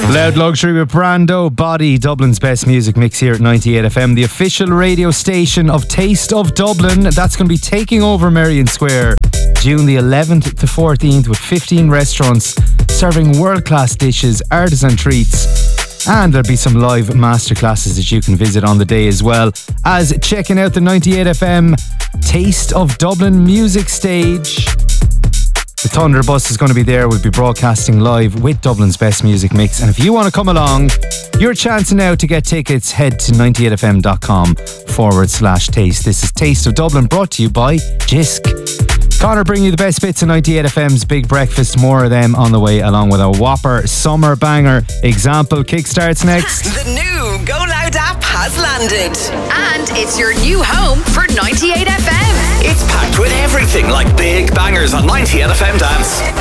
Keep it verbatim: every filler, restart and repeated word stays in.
Loud Luxury with Brando Body, Dublin's best music mix here at ninety-eight F M, the official radio station of Taste of Dublin. That's going to be taking over Merrion Square June the eleventh to fourteenth with fifteen restaurants serving world-class dishes, artisan treats, and there'll be some live masterclasses that you can visit on the day, as well as checking out the ninety-eight F M Taste of Dublin music stage. The Thunderbus is going to be there. We'll be broadcasting live with Dublin's best music mix. And if you want to come along, your chance now to get tickets, head to ninety-eight f m dot com forward slash taste. This is Taste of Dublin, brought to you by Jisc. Connor bringing you the best bits of ninety-eight F M's Big Breakfast. More of them on the way, along with a whopper summer banger. Example kickstarts next. The new Go Loud app has landed. And it's your new home for ninety-eight F M. It's packed with everything like big bangers on ninety-eight F M Dance.